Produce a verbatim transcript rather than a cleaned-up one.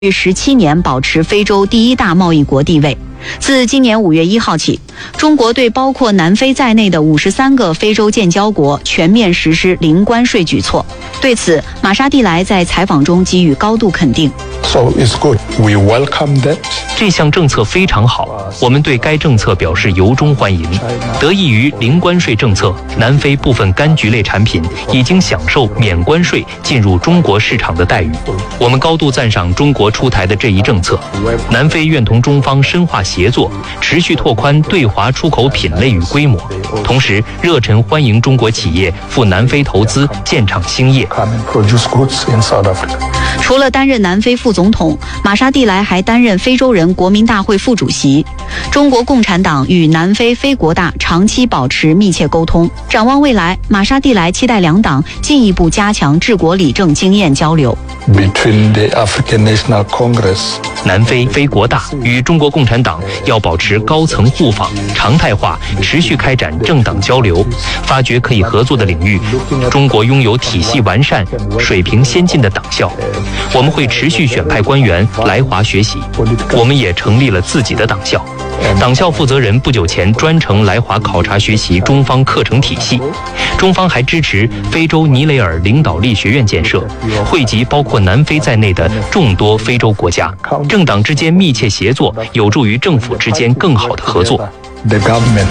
十七年保持非洲第一大贸易国地位。自今年五月一号起，中国对包括南非在内的五十三个非洲建交国全面实施零关税举措。对此，马沙蒂莱在采访中给予高度肯定。 So it's good. We welcome that. 这项政策非常好，我们对该政策表示由衷欢迎。得益于零关税政策，南非部分柑橘类产品已经享受免关税进入中国市场的待遇。我们高度赞赏中国出台的这一政策。南非愿同中方深化协作，持续拓宽对华出口品类与规模，同时热忱欢迎中国企业赴南非投资建厂兴业。 除了担任南非副总统，马沙蒂莱还担任非洲人国民大会副主席。中国共产党与南非非国大长期保持密切沟通。展望未来，马沙蒂莱期待两党进一步加强治国理政经验交流。 Between the African National Congress, 南非非国大与中国共产党要保持高层互访，常态化持续开展政党交流，发掘可以合作的领域。中国拥有体系完善、水平先进的党校，我们会持续选派官员来华学习。我们也成立了自己的党校，党校负责人不久前专程来华考察学习中方课程体系。中方还支持非洲尼雷尔领导力学院建设，汇集包括南非在内的众多非洲国家。政党之间密切协作，有助于政府之间更好的合作。 the government